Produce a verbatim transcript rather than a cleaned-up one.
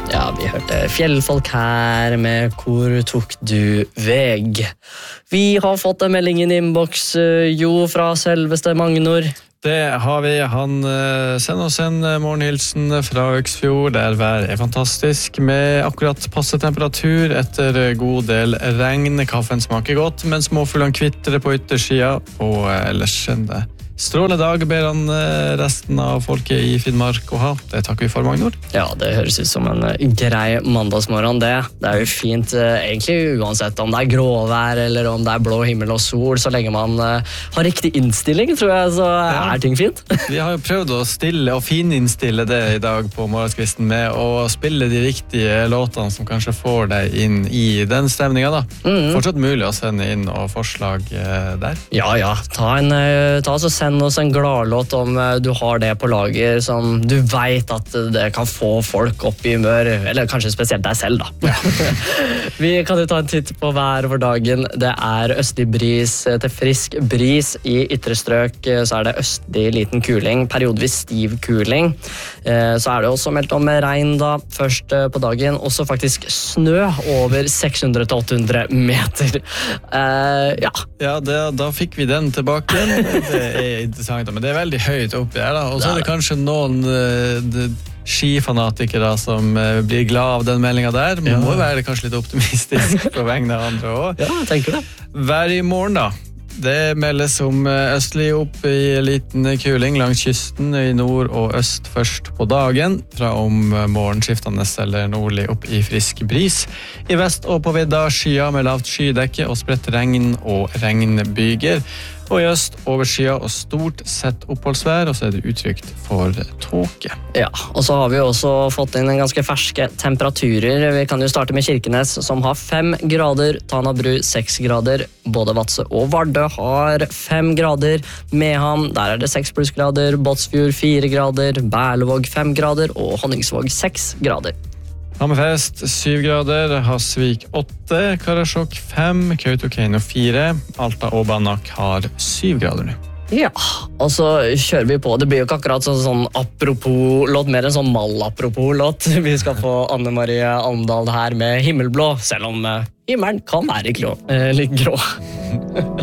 Ja, vi hørte Fjellfolk her med Hvor tok du veg? Vi har fått en melding i inbox, jo, fra selveste Magnor. Det har vi. Han uh, sender oss en morgenhilsen fra Øksfjord, der været er fantastisk, med akkurat passe temperatur etter god del regn. Kaffen smaker godt, men småfuglene kvitrer på yttersida, og uh, ellers en strålende dag ber han uh, resten av folket i Finnmark å ha. Det takker vi for, Magnor. Ja, det høres ut som en uh, grei mandagsmorgen, det. Det er jo fint, uh, egentlig uansett om det er gråvær eller om det er blå himmel og sol, så lenge man uh, har riktig innstilling, tror jeg, så ja. Er ting fint. Vi har jo prøvd å stille og fininnstille det i dag på morgenskvisten med å spille de riktige låtene som kanskje får deg inn i den stemningen da. Mm. Fortsatt mulig å sende inn og forslag uh, der. Ja, ja. Ta en, uh, ta så send Send oss en gladlåt om du har det på lager som du vet at det kan få folk opp i humør, eller kanskje spesielt deg selv da. Ja. Vi kan jo ta en titt på været for dagen. Det er østlig bris til frisk bris. I ytre strøk så er det østlig liten kuling, periodvis stiv kuling. Så er det også meldt om regn da, først på dagen, også faktisk snø over seks hundre til åtte hundre meter. Uh, ja. Ja, det, da fikk vi den tilbake. Det er interessant, men det er veldig høyt oppi her da. Og så er det kanskje noen uh, skifanatikere som uh, blir glad av den meldingen der. Man ja. Må være kanskje litt optimistisk på vegne av andre også. Ja, jeg tenker det. Vær i morgen da. Det meldes om østlig opp i liten kuling langs kysten i nord og øst først på dagen, fra om morgen skiftende eller nordlig opp i frisk bris. I vest og på vidda skyer med lavt skydekke og spredt regn og regnbyger. Og i øst overskya og stort sett oppholdsvær, og så er det utrygt for tåke. Ja, og så har vi også fått inn en ganske ferske temperaturer. Vi kan jo starte med Kirkenes, som har fem grader, Tanabru seks grader, både Vadsø og Vardø har fem grader, Mehamn, der er det seks plussgrader, Båtsfjord fire grader, Berlevåg fem grader og Honningsvåg seks grader. Hammerfest syv grader, Hasvik åtte, Karasjok fem, Kautokeino fire, Alta og Banak har syv grader nå. Ja, og så kjører vi på. Det blir jo ikke akkurat sånn, sånn apropos-låt, mer en sånn mal-apropos-låt. Vi skal få Anne Marie Almdal her med Himmelblå, selv om uh, himmelen kan være litt grå. Uh, litt grå.